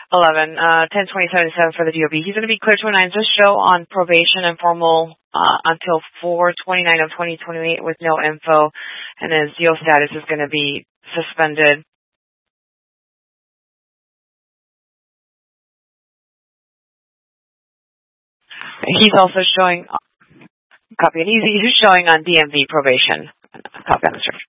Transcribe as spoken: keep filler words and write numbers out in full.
eleven, uh, ten twenty seventy-seven for the D O B. He's going to be clear twenty-nine. Just show on probation and formal uh, until four twenty-nine of twenty twenty-eight with no info, and his deal status is going to be suspended. He's also showing, copy, and he's, he's showing on D M V probation. Copy on the script.